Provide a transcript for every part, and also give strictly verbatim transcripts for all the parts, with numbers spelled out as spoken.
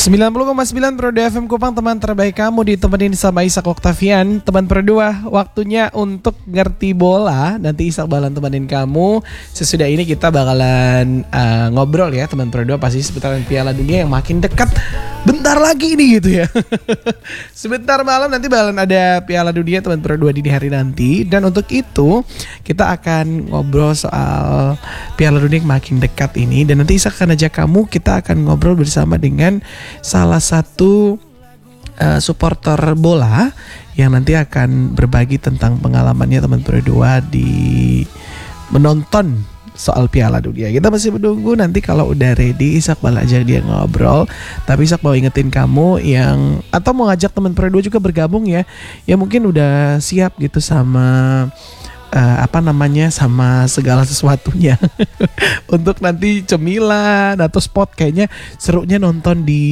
sembilan puluh koma sembilan Pro dua F M Kupang, teman terbaik kamu ditemenin sama Ishak Oktavian. Teman Pro dua, waktunya untuk ngerti bola. Nanti Ishak bakalan temenin kamu. Sesudah ini kita bakalan uh, ngobrol ya teman Pro dua, pasti seputaran Piala Dunia yang makin dekat. Bentar lagi nih gitu ya. Sebentar malam nanti bakalan ada Piala Dunia teman Pro dua di hari nanti. Dan untuk itu kita akan ngobrol soal Piala Dunia yang makin dekat ini. Dan nanti Ishak akan ajak kamu, kita akan ngobrol bersama dengan salah satu uh, supporter bola yang nanti akan berbagi tentang pengalamannya teman Pro dua di menonton soal Piala Dunia. Kita masih menunggu, nanti kalau udah ready Ishak bakal ajak dia ngobrol. Tapi Ishak mau ingetin kamu yang atau mau ngajak teman Pro dua juga bergabung ya, yang mungkin udah siap gitu sama Uh, apa namanya sama segala sesuatunya untuk nanti cemilan atau spot, kayaknya serunya nonton di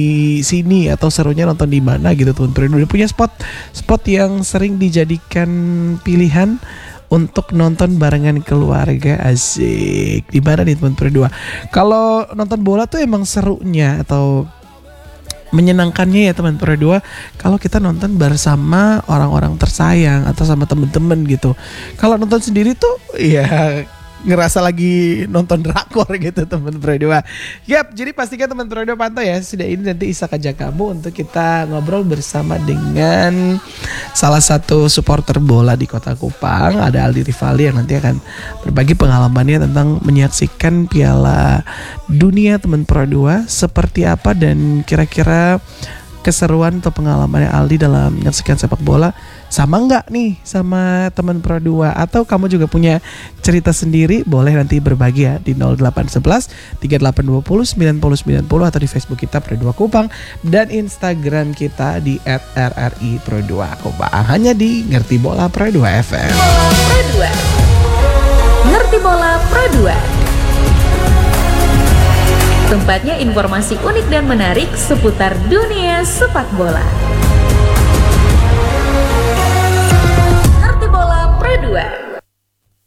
sini atau serunya nonton di mana gitu tuh. Udah punya spot spot yang sering dijadikan pilihan untuk nonton barengan keluarga, asik. Di mana nih teman Pro dua? Kalau nonton bola tuh emang serunya atau menyenangkannya ya teman Pro dua kalau kita nonton bersama orang-orang tersayang atau sama temen-temen gitu. Kalau nonton sendiri tuh ya ngerasa lagi nonton drakor gitu teman Pro dua. Yap, jadi pastikan teman Pro dua pantau ya. Sudah ini nanti Ishak ajak kamu untuk kita ngobrol bersama dengan salah satu supporter bola di Kota Kupang. Ada Aldi Rivali yang nanti akan berbagi pengalamannya tentang menyaksikan Piala Dunia teman Pro dua seperti apa, dan kira-kira keseruan atau pengalamannya Aldi dalam menyaksikan sepak bola sama enggak nih sama teman Pro dua, atau kamu juga punya cerita sendiri, boleh nanti berbagi ya di nol delapan satu satu tiga delapan dua nol sembilan nol sembilan nol atau di Facebook kita Pro dua Kupang dan Instagram kita di et r r i pro dua Kupang. Hanya di Ngerti Bola Pro dua F M. Pro dua. Ngerti Bola Pro dua. Tempatnya informasi unik dan menarik seputar dunia sepak bola. Ngerti Bola Pro dua.